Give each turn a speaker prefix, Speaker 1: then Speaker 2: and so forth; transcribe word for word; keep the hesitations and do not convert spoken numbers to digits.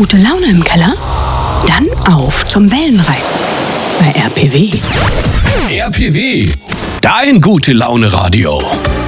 Speaker 1: Gute Laune im Keller? Dann auf zum Wellenreiten bei R P W.
Speaker 2: R P W, dein Gute-Laune-Radio.